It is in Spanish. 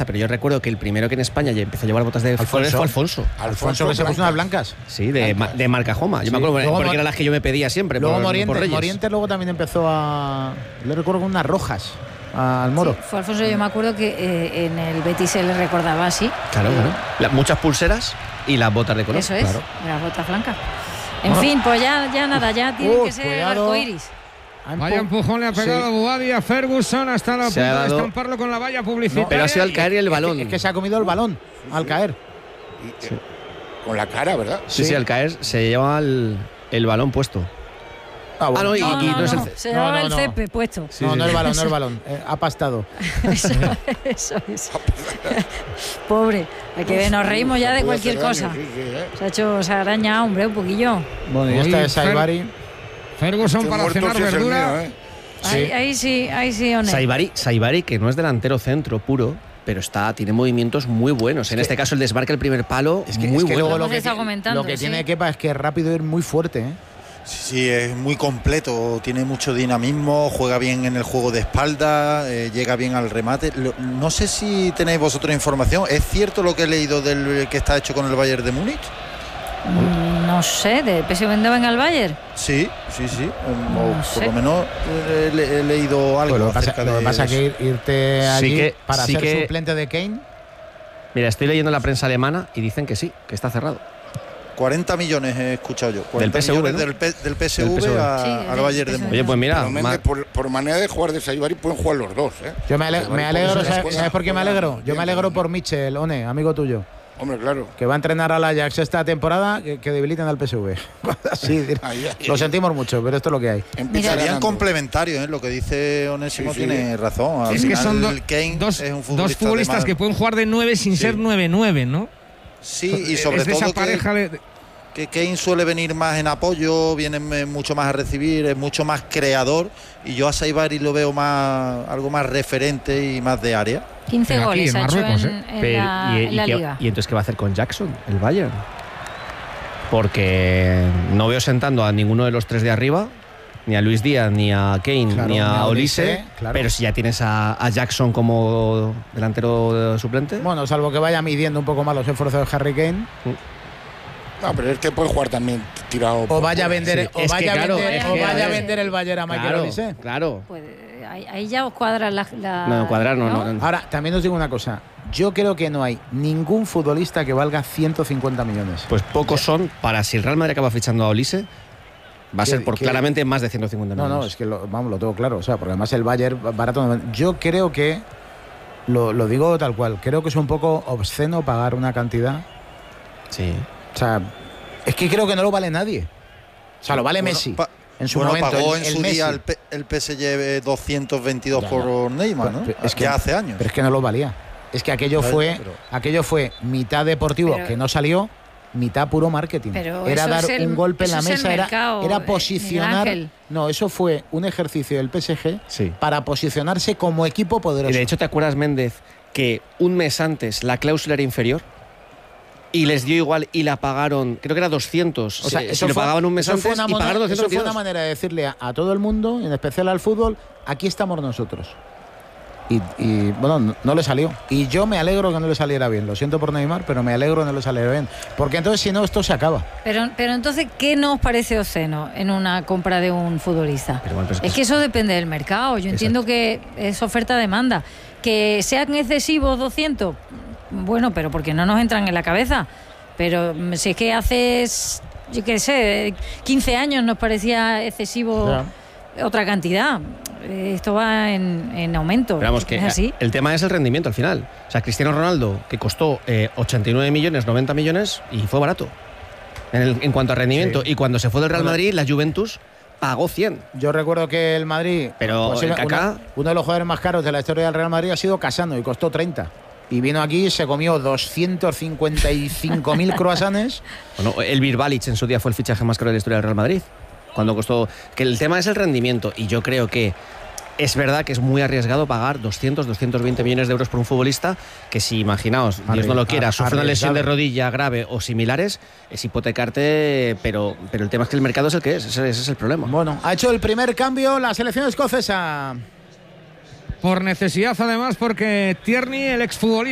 futbolista, pero yo recuerdo que el primero que en España ya empezó a llevar botas de colores fue Alfonso. Alfonso que se puso unas blancas. Sí, de marca Joma. Yo me acuerdo Luego porque eran las que yo me pedía siempre. Luego por Morientes luego también empezó a... Le recuerdo con unas rojas al Moro. Sí, fue Alfonso, yo me acuerdo que en el Betis se le recordaba así. Claro. Muchas pulseras y las botas de color. Eso es, las botas blancas. En fin, pues ya nada, ya tiene que ser arcoiris. Vaya empujón le ha pegado Boadi a Ferguson hasta la punto de estamparlo con la valla publicitaria. Pero ha sido al caer y el balón. Es que se ha comido el balón al caer. Con la cara, ¿verdad? Sí, al caer se lleva el balón puesto. No es el se llevaba el césped puesto. No es el balón. Ha pastado. Eso es. Pobre. Hay que nos reímos ya de cualquier cosa. Se ha arañado, hombre, un poquillo. Bueno, y esta es Saibari. Ferguson para cenar verdura. Ahí sí, One. Saibari, que no es delantero centro puro, pero tiene movimientos muy buenos. En este caso, el desmarque, el primer palo, es muy bueno. Luego lo que tiene Kepa es que es rápido y ir muy fuerte, Sí, es muy completo, tiene mucho dinamismo, juega bien en el juego de espalda, llega bien al remate. No sé si tenéis vosotros información, ¿es cierto lo que he leído del que está hecho con el Bayern de Múnich? No sé, ¿de PSV Eindhoven al Bayern? Sí. Por lo menos he leído algo. Lo que pasa es que irte allí para ser suplente de Kane. Mira, estoy leyendo la prensa alemana y dicen que sí, que está cerrado. 40 millones he escuchado yo. Del PSV, ¿no? del PSV al Bayern de Múnich. Oye, pues mira, por manera de jugar de Saibari pueden jugar los dos, Yo me alegro, ¿sabes por qué me alegro? Yo me alegro por Michel, One, amigo tuyo. Hombre, claro. Que va a entrenar al Ajax esta temporada, que debilitan al PSV. Así, lo sentimos mucho, pero esto es lo que hay. Serían complementarios, lo que dice Onésimo tiene razón. Es que son dos futbolistas que pueden jugar de 9 sin ser 9-9, ¿no? Sí, y sobre todo esa pareja que Kane suele venir más en apoyo, viene mucho más a recibir, es mucho más creador, y yo a Saibari lo veo algo más referente y más de área. 15 goles ha hecho en la Liga. ¿Y entonces qué va a hacer con Jackson, el Bayern? Porque no veo sentando a ninguno de los tres de arriba, ni a Luis Díaz, ni a Kane, ni a Olise, pero si ya tienes a Jackson como delantero suplente. Bueno, salvo que vaya midiendo un poco más los esfuerzos de Harry Kane. No, pero es que puede jugar también tirado. O vaya a vender, vaya a vender el Bayern a Michael Olise. Claro. Pues, ahí ya os cuadra la... No, cuadrar no. Ahora, también os digo una cosa. Yo creo que no hay ningún futbolista que valga 150 millones. Pues pocos son para si el Real Madrid acaba fichando a Olise. Va a ser claramente más de 150 millones. No, es que lo tengo claro. O sea, porque además el Bayern barato. Yo creo que, lo digo tal cual, creo que es un poco obsceno pagar una cantidad. Sí. O sea, es que creo que no lo vale nadie. O sea, lo vale Messi. En su momento. Pagó en su día el PSG 222 por Neymar, ¿no? Es que hace años. Pero es que no lo valía. Es que aquello fue mitad deportivo que no salió, mitad puro marketing. Era dar un golpe en la mesa, era posicionar. No, eso fue un ejercicio del PSG para posicionarse como equipo poderoso. Y de hecho, ¿te acuerdas, Méndez, que un mes antes la cláusula era inferior? Y les dio igual y la pagaron, creo que era 200. O sea, eso lo pagaban un mes antes y pagaron 200. Eso fue una manera de decirle a todo el mundo, en especial al fútbol, aquí estamos nosotros. Y bueno, no le salió. Y yo me alegro que no le saliera bien. Lo siento por Neymar, pero me alegro que no le saliera bien. Porque entonces, si no, esto se acaba. Pero entonces, ¿qué nos parece obsceno en una compra de un futbolista? Es que eso depende del mercado. Yo entiendo que es oferta-demanda. Que sean excesivos 200... Bueno, pero porque no nos entran en la cabeza. Pero si es que hace, yo qué sé, 15 años nos parecía excesivo otra cantidad. Esto va en aumento. Pero vamos, que ¿es así? El tema es el rendimiento al final. O sea, Cristiano Ronaldo, que costó 89 millones, 90 millones, y fue barato en cuanto a rendimiento. Y cuando se fue del Real Madrid, la Juventus pagó 100. Yo recuerdo que el Madrid, pero uno de los jugadores más caros de la historia del Real Madrid ha sido Casano y costó 30. Y vino aquí y se comió 255.000 croissants. Bueno, el Birbalic en su día fue el fichaje más caro de la historia del Real Madrid. Cuando costó... Que el tema es el rendimiento. Y yo creo que es verdad que es muy arriesgado pagar 220 millones de euros por un futbolista que, si imaginaos, Dios no lo quiera, sufre una lesión de rodilla grave o similares, es hipotecarte, pero el tema es que el mercado es el que es. Ese es el problema. Bueno, ha hecho el primer cambio la selección escocesa. Por necesidad, además, porque Tierney, el exfutbolista